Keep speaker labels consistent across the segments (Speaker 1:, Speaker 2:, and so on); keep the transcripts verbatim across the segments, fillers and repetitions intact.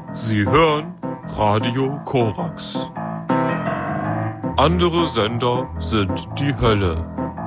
Speaker 1: Sie hören Radio Korax. Andere Sender sind die Hölle.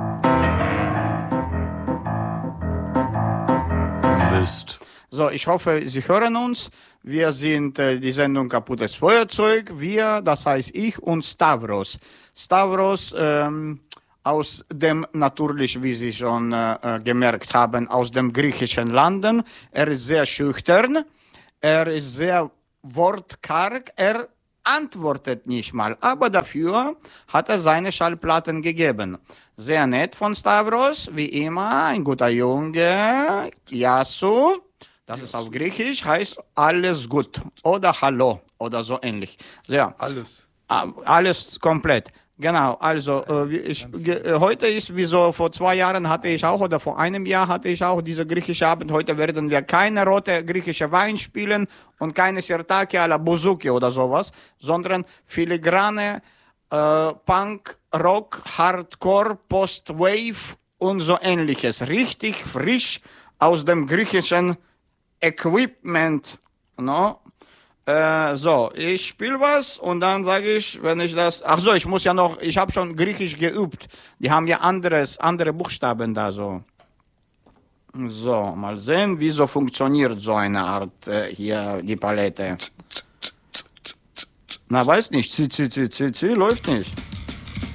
Speaker 1: Mist.
Speaker 2: So, ich hoffe, Sie hören uns. Wir sind äh, die Sendung Kaputtes Feuerzeug. Wir, das heißt ich und Stavros. Stavros, ähm, aus dem, natürlich, wie Sie schon äh, gemerkt haben, aus dem griechischen Landen. Er ist sehr schüchtern. Er ist sehr wortkarg. Er antwortet nicht mal. Aber dafür hat er seine Schallplatten gegeben. Sehr nett von Stavros, wie immer. Ein guter Junge. Yasu. Das ist auf Griechisch, heißt alles gut oder Hallo oder so ähnlich. Ja.
Speaker 1: Alles.
Speaker 2: Alles komplett. Genau, also äh, ich, ge, heute ist wie so, vor zwei Jahren hatte ich auch oder vor einem Jahr hatte ich auch diese griechische Abend. Heute werden wir keine rote griechische Wein spielen und keine Sirtaki à la Bouzouki oder sowas, sondern filigrane äh, Punk, Rock, Hardcore, Post-Wave und so ähnliches. Richtig frisch aus dem griechischen Equipment, no? Äh, so, ich spiele was und dann sage ich, wenn ich das, ach so, ich muss ja noch, ich habe schon Griechisch geübt, die haben ja anderes, andere Buchstaben da so. So, mal sehen, wie so funktioniert so eine Art, äh, hier, die Palette. Na, weiß nicht, zi, zi, zi, zi, zi, läuft nicht.